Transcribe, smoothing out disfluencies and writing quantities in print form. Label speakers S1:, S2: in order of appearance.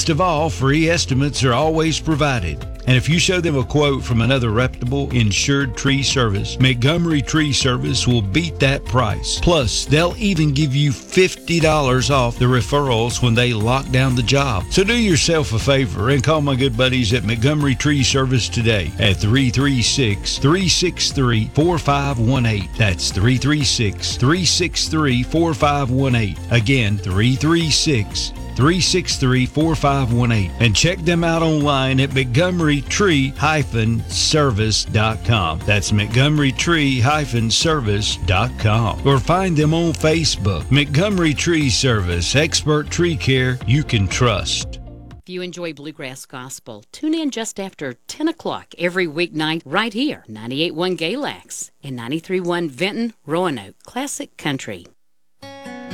S1: Best of all, free estimates are always provided. And if you show them a quote from another reputable insured tree service, Montgomery Tree Service will beat that price. Plus, they'll even give you $50 off the referrals when they lock down the job. So do yourself a favor and call my good buddies at Montgomery Tree Service today at 336-363-4518. That's 336-363-4518. Again, 363-4518. And check them out online at MontgomeryTree-Service.com. That's MontgomeryTree-Service.com. Or find them on Facebook. Montgomery Tree Service, expert tree care you can trust.
S2: If you enjoy Bluegrass Gospel, tune in just after 10 o'clock every weeknight right here, 98.1 Galax and 93.1 Vinton, Roanoke Classic Country.